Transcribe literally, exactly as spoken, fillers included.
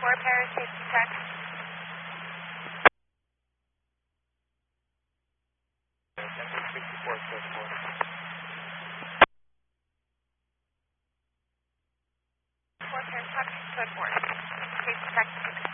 sixty-four, Paris, safety check. Denver sixty-four, code four. four, Paris, code four. Safety check.